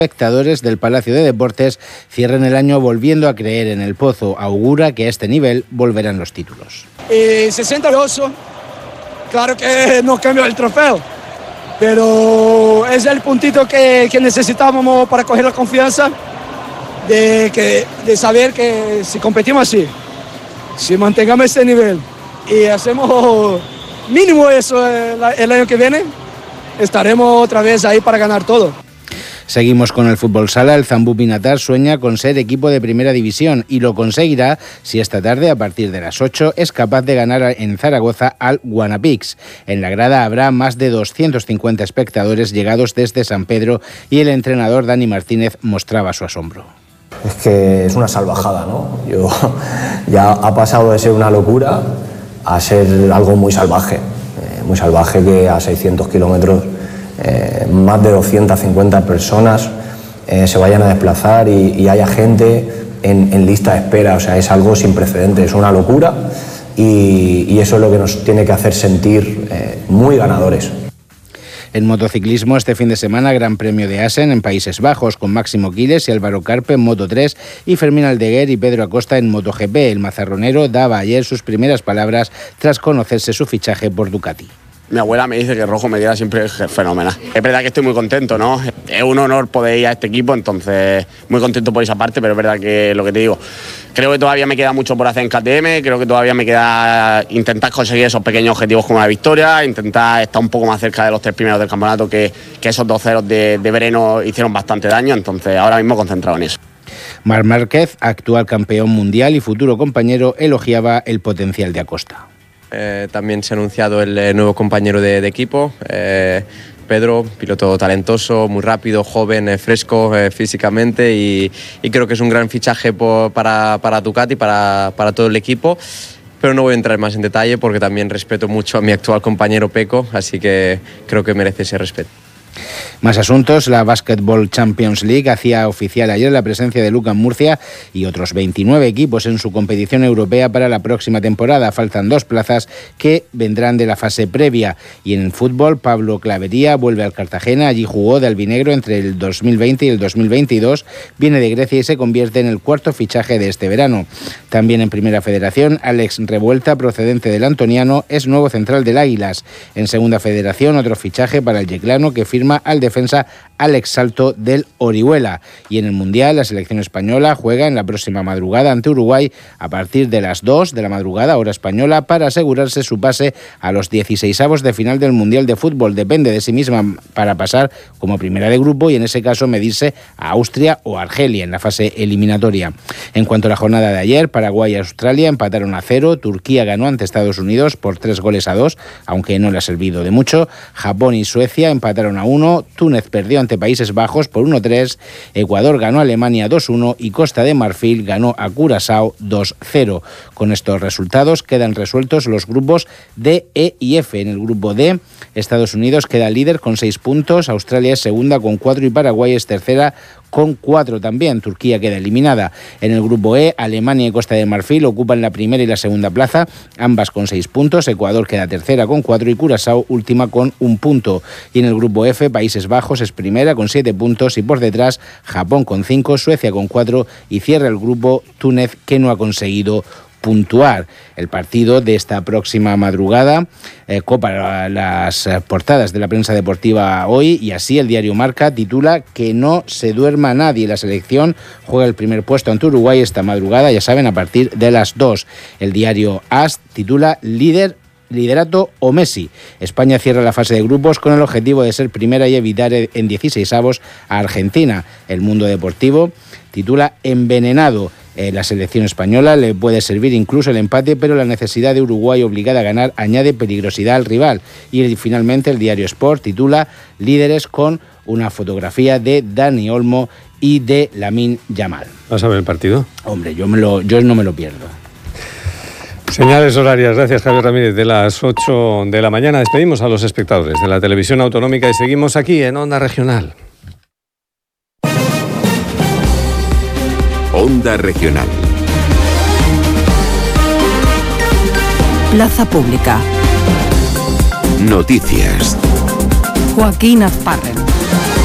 Espectadores del Palacio de Deportes cierren el año volviendo a creer en el Pozo. Augura que a este nivel volverán los títulos. Se siente orgulloso, claro que no cambia el trofeo, pero es el puntito que necesitábamos para coger la confianza de saber que si competimos así, si mantengamos este nivel y hacemos mínimo eso el año que viene, estaremos otra vez ahí para ganar todo. Seguimos con el fútbol sala. El Zambú Pinatar sueña con ser equipo de primera división y lo conseguirá si esta tarde, a partir de las 8, es capaz de ganar en Zaragoza al Guanapix. En la grada habrá más de 250 espectadores llegados desde San Pedro y el entrenador Dani Martínez mostraba su asombro. Es que es una salvajada, ¿no? Ya ha pasado de ser una locura a ser algo muy salvaje que a 600 kilómetros más de 250 personas se vayan a desplazar y haya gente en lista de espera. O sea, es algo sin precedentes, es una locura y eso es lo que nos tiene que hacer sentir muy ganadores. En motociclismo, este fin de semana, Gran Premio de Assen en Países Bajos, con Máximo Quiles y Álvaro Carpe en Moto3 y Fermín Aldeguer y Pedro Acosta en MotoGP. El mazarronero daba ayer sus primeras palabras tras conocerse su fichaje por Ducati. Mi abuela me dice que Rojo me queda siempre fenomenal. Es verdad que estoy muy contento, ¿no? Es un honor poder ir a este equipo, entonces muy contento por esa parte, pero es verdad que lo que te digo, creo que todavía me queda mucho por hacer en KTM, creo que todavía me queda intentar conseguir esos pequeños objetivos como la victoria, intentar estar un poco más cerca de los 3 primeros del campeonato, que esos 2 ceros de Breno hicieron bastante daño, entonces ahora mismo concentrado en eso. Marc Márquez, actual campeón mundial y futuro compañero, elogiaba el potencial de Acosta. También se ha anunciado el nuevo compañero de equipo, Pedro, piloto talentoso, muy rápido, joven, fresco físicamente y creo que es un gran fichaje para Ducati, para todo el equipo. Pero no voy a entrar más en detalle porque también respeto mucho a mi actual compañero Peco, así que creo que merece ese respeto. Más asuntos. La Basketball Champions League hacía oficial ayer la presencia de Lucas Murcia y otros 29 equipos en su competición europea para la próxima temporada. Faltan 2 plazas que vendrán de la fase previa. Y en el fútbol, Pablo Clavería vuelve al Cartagena. Allí jugó de albinegro entre el 2020 y el 2022. Viene de Grecia y se convierte en el 4º fichaje de este verano. También en Primera Federación, Alex Revuelta, procedente del Antoniano, es nuevo central del Águilas. En Segunda Federación, otro fichaje para el yeclano que firma al defensa Alex Salto del Orihuela. Y en el Mundial, la selección española juega en la próxima madrugada ante Uruguay a partir de las 2 de la madrugada, hora española, para asegurarse su pase a los 16avos de final del Mundial de Fútbol. Depende de sí misma para pasar como primera de grupo y en ese caso medirse a Austria o Argelia en la fase eliminatoria. En cuanto a la jornada de ayer, Paraguay y Australia empataron a 0, Turquía ganó ante Estados Unidos por 3-2, aunque no le ha servido de mucho, Japón y Suecia empataron a 1, Túnez perdió ante Países Bajos por 1-3, Ecuador ganó a Alemania 2-1 y Costa de Marfil ganó a Curazao 2-0. Con estos resultados quedan resueltos los grupos D, E y F. En el grupo D, Estados Unidos queda líder con 6 puntos, Australia es segunda con 4 y Paraguay es tercera con 4 también. Turquía queda eliminada. En el grupo E, Alemania y Costa de Marfil ocupan la primera y la segunda plaza, ambas con 6 puntos. Ecuador queda tercera con 4 y Curazao última con 1 punto. Y en el grupo F, Países Bajos es primera con 7 puntos y por detrás Japón con 5, Suecia con 4 y cierra el grupo Túnez, que no ha conseguido puntuar. El partido de esta próxima madrugada copa las portadas de la prensa deportiva hoy y así el diario Marca titula que no se duerma nadie. La selección juega el primer puesto ante Uruguay esta madrugada, ya saben, a partir de las 2. El diario AS titula liderato o Messi. España cierra la fase de grupos con el objetivo de ser primera y evitar en 16avos a Argentina. El Mundo Deportivo titula envenenado. La selección española le puede servir incluso el empate, pero la necesidad de Uruguay obligada a ganar añade peligrosidad al rival. Y finalmente el diario Sport titula líderes con una fotografía de Dani Olmo y de Lamine Yamal. ¿Vas a ver el partido? Hombre, yo no me lo pierdo. Señales horarias, gracias Javier Ramírez, de las 8 de la mañana. Despedimos a los espectadores de la televisión autonómica y seguimos aquí en Onda Regional. Onda Regional. Plaza Pública. Noticias. Joaquín Azparre.